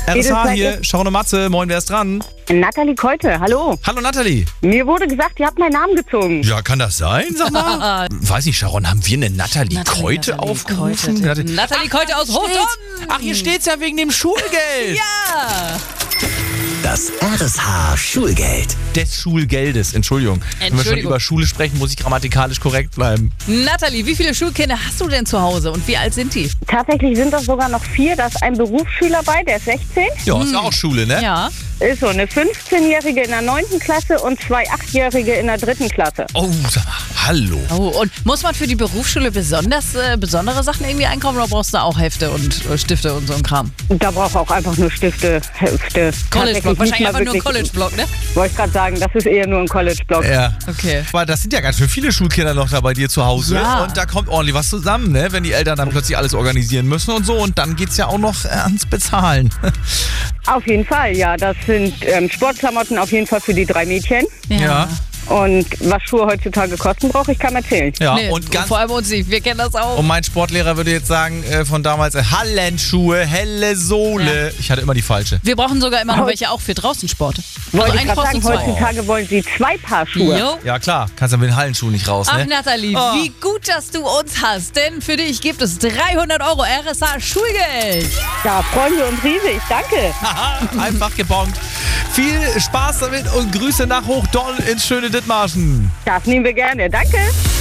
RSH hier, Sharon und Matze, moin, wer ist dran? Nathalie Keute, hallo. Hallo Nathalie. Mir wurde gesagt, ihr habt meinen Namen gezogen. Ja, kann das sein, sag mal? Weiß nicht, Sharon, haben wir eine Nathalie Keute aufgerufen? Nathalie Keute aus Hochdorf. Ach, hier steht's ja wegen dem Schulgeld. Ja. Das RSH-Schulgeld. Des Schulgeldes, Entschuldigung. Wenn wir schon über Schule sprechen, muss ich grammatikalisch korrekt bleiben. Nathalie, wie viele Schulkinder hast du denn zu Hause und wie alt sind die? Tatsächlich sind das sogar noch 4. Da ist ein Berufsschüler bei, der ist 16. Ja, ist ja auch Schule, ne? Ja. Ist so eine 15-Jährige in der 9. Klasse und 2 8-Jährige in der 3. Klasse. Oh, sag mal, hallo. Oh, und muss man für die Berufsschule besondere Sachen irgendwie einkaufen oder brauchst du auch Hefte und Stifte und so ein Kram? Da braucht auch einfach nur Stifte, Hefte. College-Block, wahrscheinlich einfach nur ein College-Block, ne? Wollte ich gerade sagen, das ist eher nur ein College-Block. Ja. Okay. Aber das sind ja ganz schön viele Schulkinder noch da bei dir zu Hause. Ja. Und da kommt ordentlich was zusammen, ne? Wenn die Eltern dann plötzlich alles organisieren müssen und so. Und dann geht's ja auch noch ans Bezahlen. Auf jeden Fall, ja. Das sind Sportklamotten auf jeden Fall für die 3 Mädchen. Ja. Und was Schuhe heutzutage kosten, brauche ich kaum erzählen. Ja, Nee, und ganz. vor allem uns nicht, wir kennen das auch. Und mein Sportlehrer würde jetzt sagen, von damals, Hallenschuhe, helle Sohle. Ja. Ich hatte immer die falsche. Wir brauchen sogar immer noch welche auch für draußen Sport. Wollte ich einen gerade brauchst sagen, du zwei. heutzutage wollen sie 2 Paar Schuhe. Jo. Ja klar, kannst ja mit den Hallenschuhen nicht raus, Ach, ne? Nathalie, wie gut, dass du uns hast. Denn für dich gibt es 300 € RSH Schulgeld. Da freuen wir uns riesig. Danke. Haha, einfach gebongt. Viel Spaß damit und Grüße nach Hochdoll ins schöne Dithmarschen. Das nehmen wir gerne. Danke.